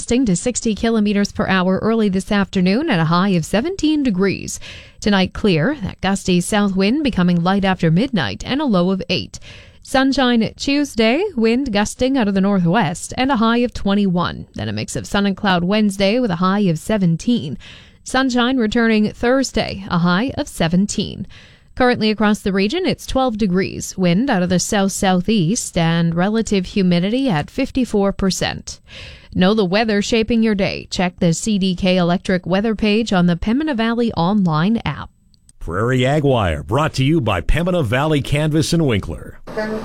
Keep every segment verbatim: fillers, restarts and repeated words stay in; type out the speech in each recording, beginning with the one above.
gusting to sixty kilometers per hour early this afternoon at a high of seventeen degrees. Tonight clear, that gusty south wind becoming light after midnight and a low of eight. Sunshine Tuesday, wind gusting out of the northwest and a high of twenty-one. Then a mix of sun and cloud Wednesday with a high of seventeen. Sunshine returning Thursday, a high of seventeen. Currently across the region, it's twelve degrees, wind out of the south-southeast, and relative humidity at fifty-four percent. Know the weather shaping your day. Check the C D K Electric weather page on the Pembina Valley online app. Prairie Ag Wire, brought to you by Pembina Valley Canvas and Winkler.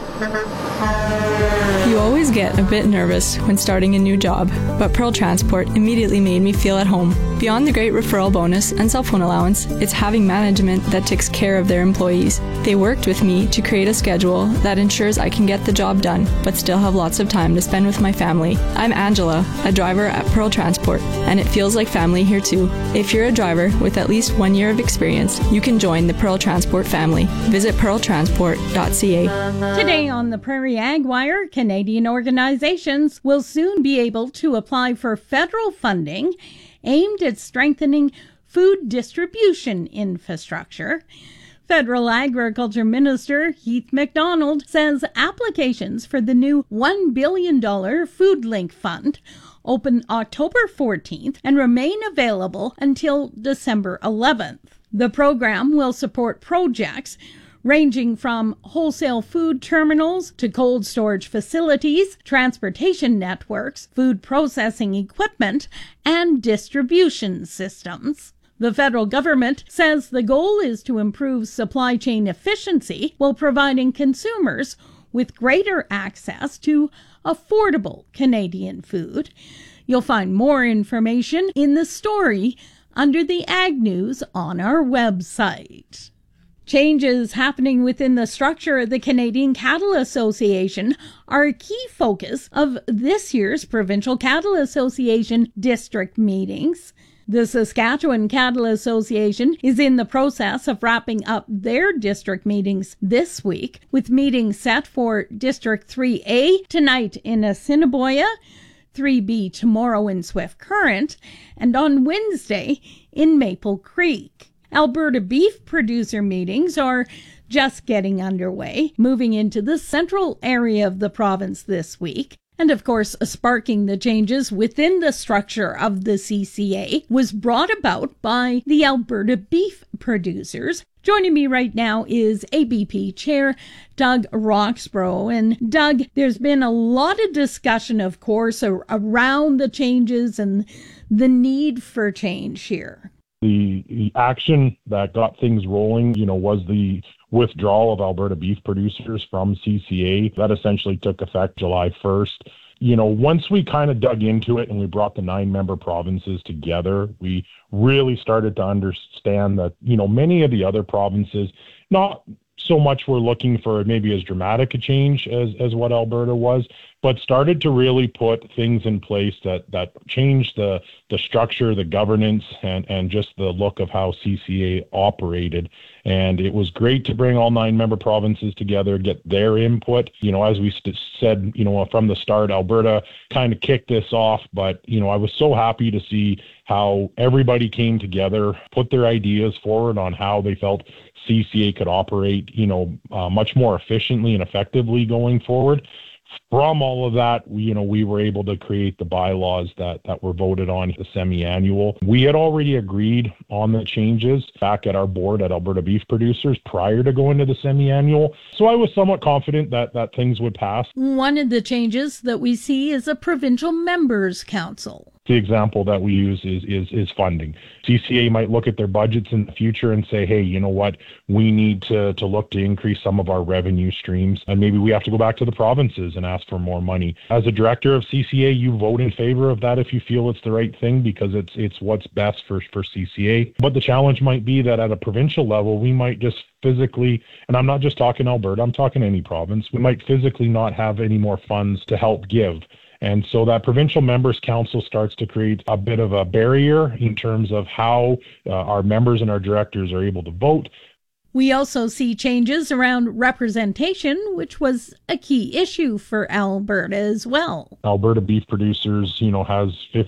You always get a bit nervous when starting a new job, but Pearl Transport immediately made me feel at home. Beyond the great referral bonus and cell phone allowance, it's having management that takes care of their employees. They worked with me to create a schedule that ensures I can get the job done, but still have lots of time to spend with my family. I'm Angela, a driver at Pearl Transport, and it feels like family here too. If you're a driver with at least one year of experience, you can join the Pearl Transport family. Visit pearl transport dot c a. Today on the Prairie Ag Wire, Canadian organizations will soon be able to apply for federal funding aimed at strengthening food distribution infrastructure. Federal Agriculture Minister Heath MacDonald says applications for the new one billion dollars Food Link Fund open October fourteenth and remain available until December eleventh. The program will support projects ranging from wholesale food terminals to cold storage facilities, transportation networks, food processing equipment, and distribution systems. The federal government says the goal is to improve supply chain efficiency while providing consumers with greater access to affordable Canadian food. You'll find more information in the story under the Ag News on our website. Changes happening within the structure of the Canadian Cattle Association are a key focus of this year's Provincial Cattle Association district meetings. The Saskatchewan Cattle Association is in the process of wrapping up their district meetings this week, with meetings set for District three A tonight in Assiniboia, three B tomorrow in Swift Current, and on Wednesday in Maple Creek. Alberta beef producer meetings are just getting underway, moving into the central area of the province this week. And of course, sparking the changes within the structure of the C C A was brought about by the Alberta beef producers. Joining me right now is A B P Chair Doug Roxborough. And Doug, there's been a lot of discussion, of course, around the changes and the need for change here. The, the action that got things rolling, you know, was the withdrawal of Alberta beef producers from C C A. That essentially took effect July first. You know, once we kind of dug into it and we brought the nine member provinces together, we really started to understand that, you know, many of the other provinces, not so much were looking for maybe as dramatic a change as, as what Alberta was, but started to really put things in place that, that changed the, the structure, the governance, and, and just the look of how C C A operated. And it was great to bring all nine member provinces together, get their input. You know, as we st- said, you know, from the start, Alberta kind of kicked this off, but, you know, I was so happy to see how everybody came together, put their ideas forward on how they felt C C A could operate, you know, uh, much more efficiently and effectively going forward. From all of that, we, you know, we were able to create the bylaws that, that were voted on the semi-annual. We had already agreed on the changes back at our board at Alberta Beef Producers prior to going to the semi-annual. So I was somewhat confident that, that things would pass. One of the changes that we see is a provincial members' council. The example that we use is, is is funding. C C A might look at their budgets in the future and say, hey, you know what, we need to, to look to increase some of our revenue streams, and maybe we have to go back to the provinces and ask for more money. As a director of C C A, you vote in favor of that if you feel it's the right thing, because it's it's what's best for, for C C A. But the challenge might be that at a provincial level, we might just physically, and I'm not just talking Alberta, I'm talking any province, we might physically not have any more funds to help give. And so that provincial members council starts to create a bit of a barrier in terms of how uh, our members and our directors are able to vote. We also see changes around representation, which was a key issue for Alberta as well. Alberta Beef Producers, you know, has